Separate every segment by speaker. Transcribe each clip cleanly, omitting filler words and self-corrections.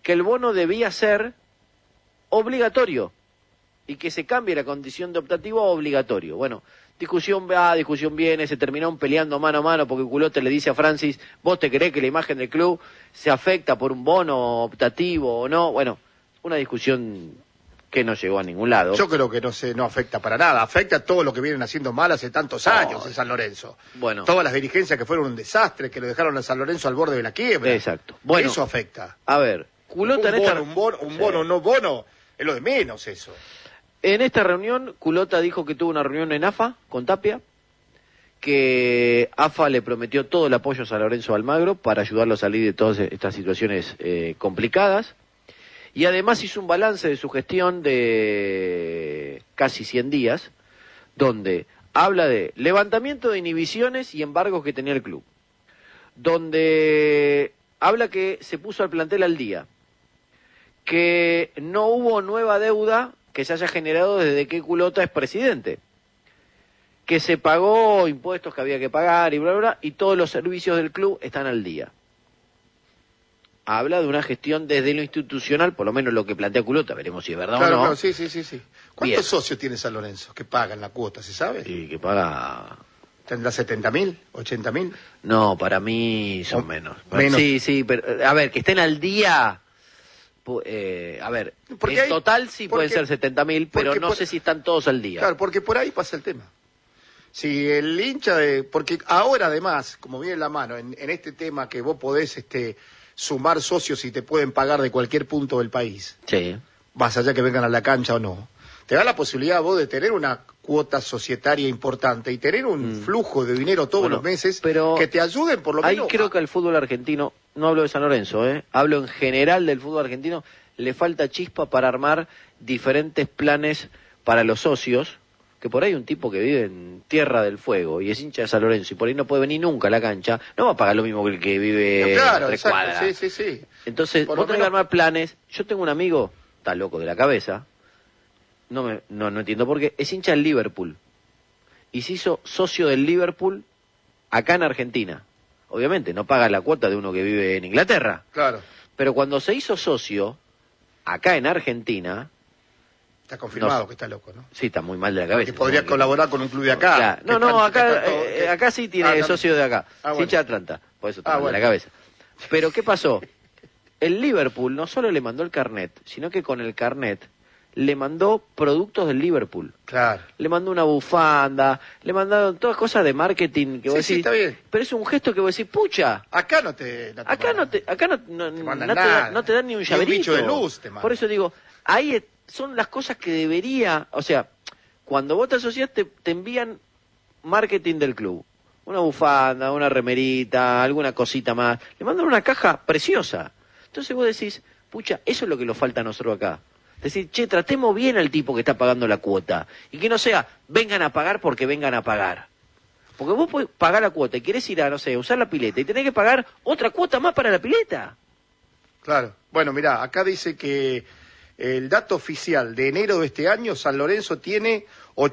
Speaker 1: que el bono debía ser obligatorio y que se cambie la condición de optativo a obligatorio. Bueno, discusión va, discusión viene, se terminaron peleando mano a mano porque Culote le dice a Francis, ¿vos te creés que la imagen del club se afecta por un bono optativo o no? Bueno, una discusión que no llegó a ningún lado.
Speaker 2: Yo creo que no afecta para nada, afecta a todo lo que vienen haciendo mal hace tantos años en San Lorenzo.
Speaker 1: Bueno.
Speaker 2: Todas las dirigencias que fueron un desastre, que lo dejaron a San Lorenzo al borde de la quiebra.
Speaker 1: Exacto. Bueno,
Speaker 2: eso afecta.
Speaker 1: A ver, Culota
Speaker 2: un bono, no bono, es lo de menos eso.
Speaker 1: En esta reunión, Culota dijo que tuvo una reunión en AFA con Tapia, que AFA le prometió todo el apoyo a San Lorenzo Almagro para ayudarlo a salir de todas estas situaciones complicadas, y además hizo un balance de su gestión de casi 100 días, donde habla de levantamiento de inhibiciones y embargos que tenía el club, donde habla que se puso al plantel al día, que no hubo nueva deuda que se haya generado desde que Culota es presidente, que se pagó impuestos que había que pagar y bla, bla, bla, y todos los servicios del club están al día. Habla de una gestión desde lo institucional, por lo menos lo que plantea Culota, veremos si es verdad o no.
Speaker 2: Claro, sí. ¿Cuántos
Speaker 1: Bien.
Speaker 2: socios tiene San Lorenzo que pagan la cuota, se sabe?
Speaker 1: Y que paga...
Speaker 2: ¿Tendrá 70.000, 80.000?
Speaker 1: No, para mí son menos.
Speaker 2: Menos.
Speaker 1: Sí, pero, a ver, que estén al día... a ver,
Speaker 2: Porque
Speaker 1: en total sí pueden ser 70.000, pero no sé si están todos al día.
Speaker 2: Claro, porque por ahí pasa el tema. Si el hincha de... Porque ahora además, como viene la mano, en este tema que vos podés sumar socios y te pueden pagar de cualquier punto del país,
Speaker 1: Sí.
Speaker 2: más allá que vengan a la cancha o no, te da la posibilidad vos de tener una cuota societaria importante y tener un flujo de dinero todos los meses
Speaker 1: pero
Speaker 2: que te ayuden por lo menos...
Speaker 1: Ahí creo que al fútbol argentino, no hablo de San Lorenzo, hablo en general del fútbol argentino, le falta chispa para armar diferentes planes para los socios, que por ahí un tipo que vive en Tierra del Fuego y es hincha de San Lorenzo y por ahí no puede venir nunca a la cancha, no va a pagar lo mismo que el que vive
Speaker 2: claro,
Speaker 1: en tres cuadras.
Speaker 2: Sí.
Speaker 1: Entonces, vos tenés que armar planes. Yo tengo un amigo, está loco de la cabeza, no entiendo por qué, es hincha del Liverpool y se hizo socio del Liverpool acá en Argentina. Obviamente no paga la cuota de uno que vive en Inglaterra.
Speaker 2: Claro.
Speaker 1: Pero cuando se hizo socio acá en Argentina...
Speaker 2: Está confirmado que está loco, ¿no?
Speaker 1: Sí, está muy mal de la cabeza.
Speaker 2: Que podría colaborar con un club de acá.
Speaker 1: Claro. Acá sí tiene socio de acá.
Speaker 2: Bueno.
Speaker 1: Hincha de Atlanta, por eso está mal
Speaker 2: bueno.
Speaker 1: de la cabeza. Pero ¿qué pasó? El Liverpool no solo le mandó el carnet, sino que con el carnet le mandó productos del Liverpool.
Speaker 2: Claro.
Speaker 1: Le mandó una bufanda, le mandaron todas cosas de marketing que vos decís.
Speaker 2: Sí, está bien.
Speaker 1: Pero es un gesto que vos decís, pucha.
Speaker 2: Acá no te
Speaker 1: No te dan ni un llaverito.
Speaker 2: Ni un bicho de luz te mandan.
Speaker 1: Por eso digo, ahí son las cosas que debería, o sea, cuando vos te asociás te envían marketing del club. Una bufanda, una remerita, alguna cosita más. Le mandan una caja preciosa. Entonces vos decís, pucha, eso es lo que nos falta a nosotros acá. Decir, che, tratemos bien al tipo que está pagando la cuota. Y que no sea, vengan a pagar porque vengan a pagar. Porque vos podés pagar la cuota y querés ir a, no sé, usar la pileta y tenés que pagar otra cuota más para la pileta.
Speaker 2: Claro. Bueno, mirá, acá dice que el dato oficial de enero de este año, San Lorenzo tiene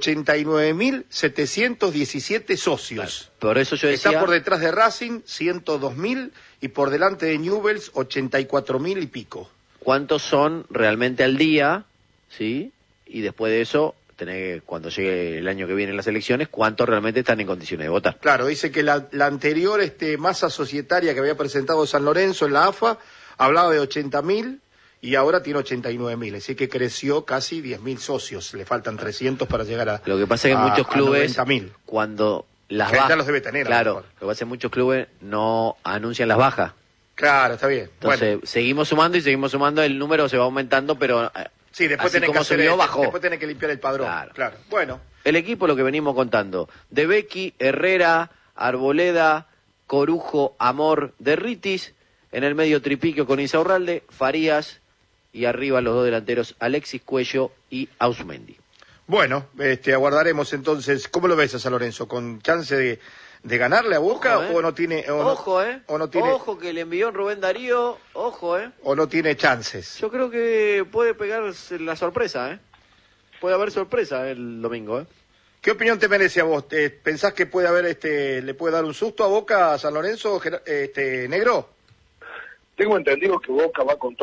Speaker 2: 89.717 socios.
Speaker 1: Claro. Por eso yo decía...
Speaker 2: Está por detrás de Racing, 102.000, y por delante de Newell's, 84.000 y pico.
Speaker 1: ¿Cuántos son realmente al día? ¿Sí? Y después de eso, cuando llegue el año que viene las elecciones, ¿cuántos realmente están en condiciones de votar?
Speaker 2: Claro, dice que la anterior masa societaria que había presentado San Lorenzo en la AFA hablaba de 80.000 y ahora tiene 89.000, así que creció casi 10.000 socios, le faltan 300 para llegar a
Speaker 1: Lo que pasa es que muchos clubes,
Speaker 2: 90.000.
Speaker 1: cuando las
Speaker 2: bajas... Ya los debe tener.
Speaker 1: Claro, lo que pasa es que muchos clubes no anuncian las bajas.
Speaker 2: Claro, está bien.
Speaker 1: Entonces, seguimos sumando, el número se va aumentando, pero...
Speaker 2: Sí, después tenés que limpiar el padrón. Claro. Bueno.
Speaker 1: El equipo, lo que venimos contando, de Becky, Herrera, Arboleda, Corujo, Amor, Derritis, en el medio Tripiquio con Insaurralde, Farías, y arriba los dos delanteros, Alexis Cuello y Ausmendi.
Speaker 2: Bueno, aguardaremos entonces. ¿Cómo lo ves a San Lorenzo? ¿Con chance de ganarle a Boca o no tiene...
Speaker 1: Ojo que le envió Rubén Darío,
Speaker 2: o no tiene chances?
Speaker 1: Yo creo que puede pegarse la sorpresa, Puede haber sorpresa el domingo,
Speaker 2: ¿Qué opinión te merece a vos? ¿Pensás que puede haber, le puede dar un susto a Boca a San Lorenzo, Negro?
Speaker 3: Tengo entendido que Boca va con